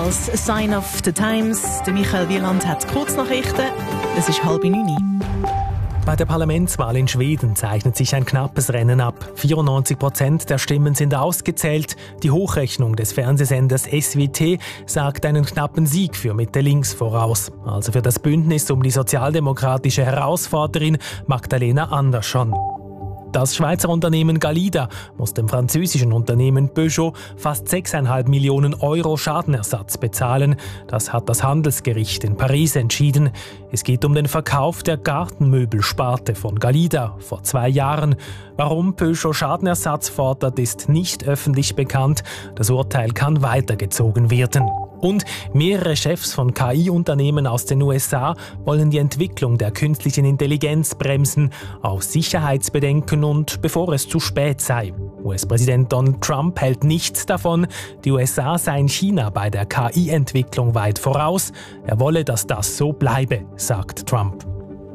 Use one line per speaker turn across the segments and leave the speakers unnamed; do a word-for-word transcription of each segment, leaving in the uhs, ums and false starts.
als «A Sign of the Times». Der Michael Wieland hat Kurznachrichten. Es ist halb neun.
Bei der Parlamentswahl in Schweden zeichnet sich ein knappes Rennen ab. vierundneunzig Prozent der Stimmen sind ausgezählt. Die Hochrechnung des Fernsehsenders S W T sagt einen knappen Sieg für Mitte Links voraus. Also für das Bündnis um die sozialdemokratische Herausforderin Magdalena Andersson. Das Schweizer Unternehmen Galida muss dem französischen Unternehmen Peugeot fast sechs Komma fünf Millionen Euro Schadenersatz bezahlen. Das hat das Handelsgericht in Paris entschieden. Es geht um den Verkauf der Gartenmöbelsparte von Galida vor zwei Jahren. Warum Peugeot Schadenersatz fordert, ist nicht öffentlich bekannt. Das Urteil kann weitergezogen werden. Und mehrere Chefs von K I-Unternehmen aus den U S A wollen die Entwicklung der künstlichen Intelligenz bremsen, aus Sicherheitsbedenken und bevor es zu spät sei. U S-Präsident Donald Trump hält nichts davon. Die U S A seien China bei der K I-Entwicklung weit voraus. Er wolle, dass das so bleibe, sagt Trump.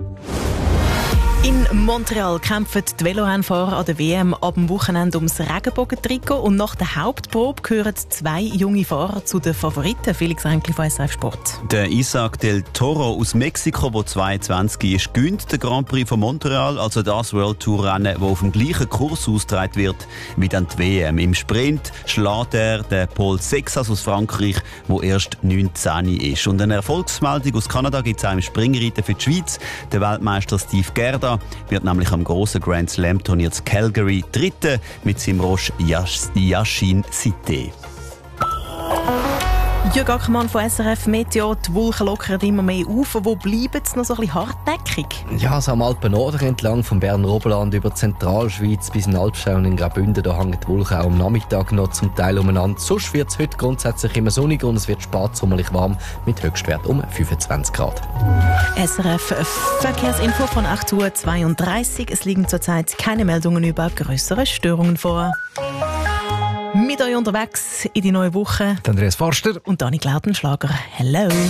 In Montreal kämpfen die Velorennfahrer an der W M ab dem Wochenende ums Regenbogentrikot und nach der Hauptprobe gehören zwei junge Fahrer zu den Favoriten. Felix Renkli von S R F Sport.
Der Isaac del Toro aus Mexiko, der zweiundzwanzig ist, gönnt den Grand Prix von Montreal, also das World Tour Rennen, das auf dem gleichen Kurs ausgetragen wird wie dann die W M. Im Sprint schlägt er den Paul Sexas aus Frankreich, der erst neunzehn ist. Und eine Erfolgsmeldung aus Kanada gibt es auch im Springreiten für die Schweiz. Der Weltmeister Steve Gerda wird nämlich am grossen Grand Slam Turnier zu Calgary Dritter mit seinem Roche Yashin Cité.
Jürg Ackermann von S R F Meteo. Die Wolken lockern immer mehr auf. Wo bleiben sie noch so ein bisschen hartnäckig?
Ja, so am Alpen-Norden entlang vom Berner Oberland über die Zentralschweiz bis in Alpstein und in Graubünden. Da hängen die Wolken auch am Nachmittag noch zum Teil umeinander. Sonst wird es heute grundsätzlich immer sonnig und es wird spätsommerlich warm mit Höchstwert um fünfundzwanzig Grad.
S R F Verkehrsinfo von acht Uhr zweiunddreißig. Es liegen zurzeit keine Meldungen über grössere Störungen vor. Mit euch unterwegs in die neue Woche.
Andreas Forster
und Dani Glautenschlager. Hello.